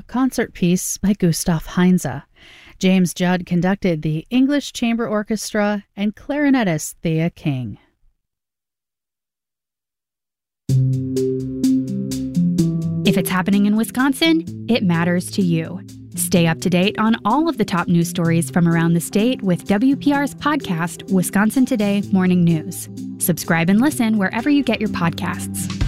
concert piece by Gustav Heinze. James Judd conducted the English Chamber Orchestra and clarinetist Thea King. If it's happening in Wisconsin, it matters to you. Stay up to date on all of the top news stories from around the state with WPR's podcast, Wisconsin Today Morning News. Subscribe and listen wherever you get your podcasts.